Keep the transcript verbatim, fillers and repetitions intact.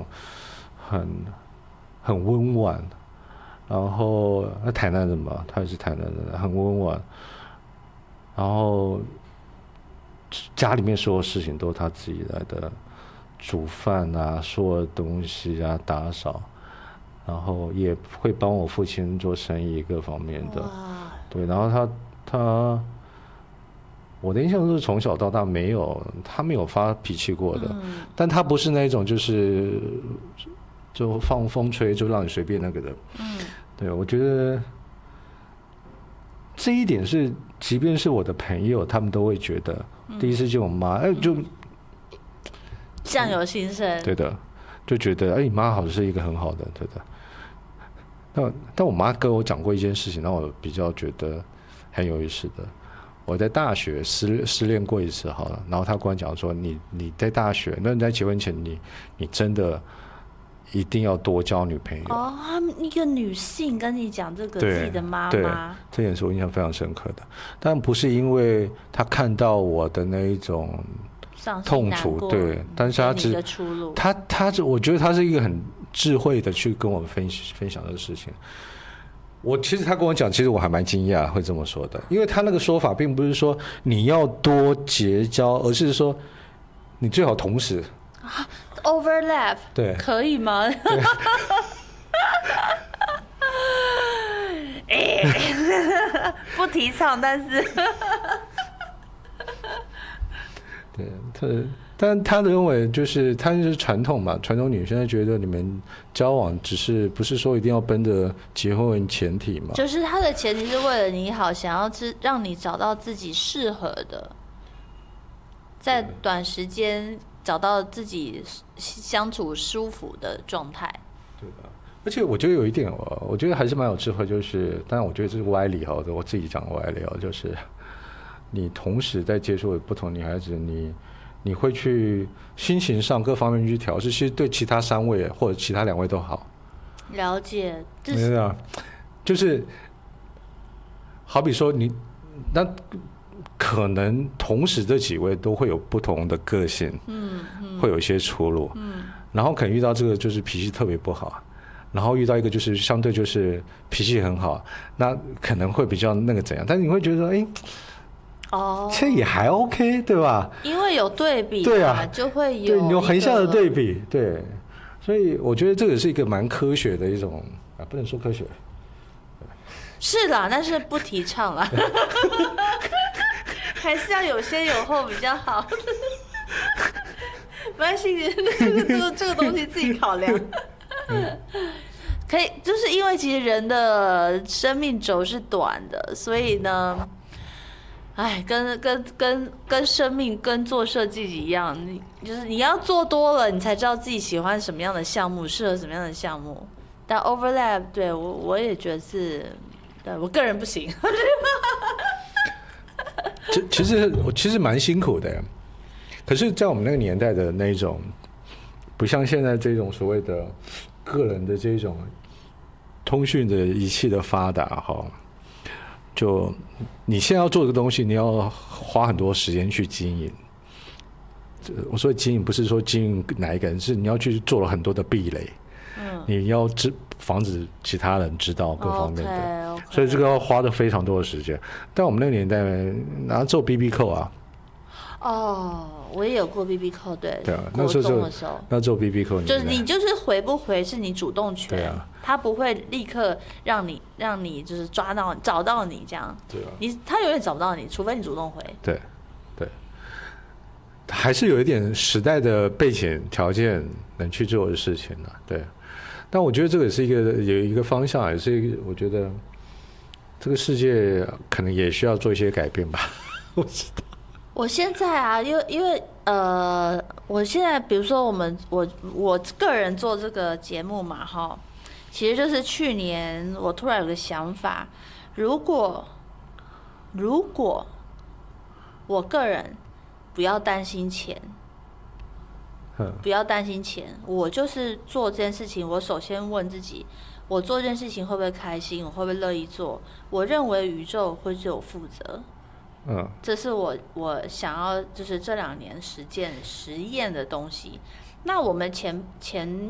种很很温婉，然后他台南人嘛，他也是台南人，很温婉，然后家里面所有事情都是他自己来的，煮饭啊，所有东西啊，打扫，然后也会帮我父亲做生意各方面的，对，然后他他。我的印象都是从小到大没有，他没有发脾气过的，嗯、但他不是那种就是就放风吹就让你随便那个的。嗯，对，我觉得这一点是，即便是我的朋友，他们都会觉得，嗯、第一次见我妈，哎，就相由心生。 对的，就觉得哎，你妈好像是一个很好的，对的。但但我妈跟我讲过一件事情，让我比较觉得很有意思的。我在大学失失恋过一次好了，然后他跟我讲说，你你在大学，那你在结婚前你，你你真的一定要多交女朋友。 哦，一个女性跟你讲这个，自己的妈妈， 对，这点是我印象非常深刻的。但不是因为他看到我的那一种痛楚，对，但是他只他他我觉得他是一个很智慧的去跟我们分分享这个事情。我其实他跟我讲，其实我还蛮惊讶会这么说的，因为他那个说法并不是说你要多结交，而是说你最好同时、 啊、overlap， 对， 可以吗？不提倡，但是对他。但他认为就是他就是传统嘛，传统女生觉得你们交往只是不是说一定要奔着结婚为前提嘛？ 就是他的前提是为了你好，想要知让你找到自己适合的，在短时间找到自己相处舒服的状态。 对的，而且我觉得有一点，我我觉得还是蛮有智慧，就是当然我觉得这是歪理哈，我自己讲的歪理哦，就是你同时在接触不同女孩子，你。你会去心情上各方面去调试，其实对其他三位或者其他两位都好。 了解， 这是啊，就是好比说你，那可能同时这几位都会有不同的个性，嗯，嗯会有一些出入，嗯，然后可能遇到这个就是脾气特别不好，然后遇到一个就是相对就是脾气很好，那可能会比较那个怎样，但是你会觉得说，哎。哦，其实也还 OK， 对吧？ 因为有对比， 对啊， 就会有对，有横向的对比，对，所以我觉得这个是一个蛮科学的一种啊，不能说科学， 是啦，但是不提倡啦，还是要有先有后比较好。没关系，这个这个这个东西自己考量。嗯可以，就是因为其实人的生命轴是短的，所以呢。哎，跟跟跟跟生命跟做设计一样，你就是你要做多了，你才知道自己喜欢什么样的项目，适合什么样的项目。但 overlap 对我我也觉得是，对我个人不行。 其其实我其实蛮辛苦的，可是，在我们那个年代的那种，不像现在这种所谓的个人的这种通讯的仪器的发达哈。就你现在要做这个东西，你要花很多时间去经营。我说的经营不是说经营哪一个人，是你要去做了很多的壁垒，嗯，你要知防止其他人知道各方面的， okay, okay. 所以这个要花的非常多的时间。但我们那个年代拿做 B B 扣啊， 哦，我也有过 B B 扣，对， 对啊，那时候那做 B B 扣， 就是你就是回不回是你主动权，对啊，他不会立刻让你让你就是抓到找到你这样， 对啊， 你他永远找不到你，除非你主动回， 对对，还是有一点时代的背景条件能去做的事情啊，对。但我觉得这个也是一个有一个方向，也是一个我觉得这个世界可能也需要做一些改变吧，我知道。 我现在啊，因为因为呃，我现在比如说我们我我个人做这个节目嘛，哈，其实就是去年我突然有个想法，如果如果我个人不要担心钱，不要担心钱，我就是做这件事情，我首先问自己，我做这件事情会不会开心，我会不会乐意做？我认为宇宙会对我负责。嗯，这是我我想要就是这两年实践实验的东西。那我们前前